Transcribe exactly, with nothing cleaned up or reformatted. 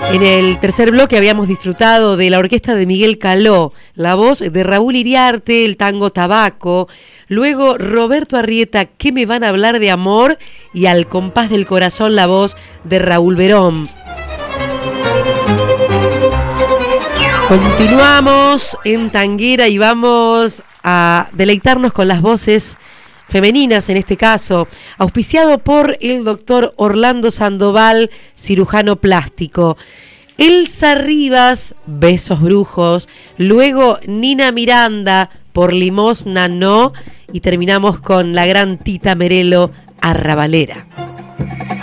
En el tercer bloque habíamos disfrutado de la orquesta de Miguel Caló, la voz de Raúl Iriarte, el tango Tabaco, luego Roberto Arrieta, ¿Qué me van a hablar de amor? Y Al compás del corazón, la voz de Raúl Verón. Continuamos en Tanguera y vamos a deleitarnos con las voces femeninas, en este caso, auspiciado por el doctor Orlando Sandoval, cirujano plástico. Elsa Rivas, Besos Brujos, luego Nina Miranda, Por Limosna No, y terminamos con la gran Tita Merelo, Arrabalera.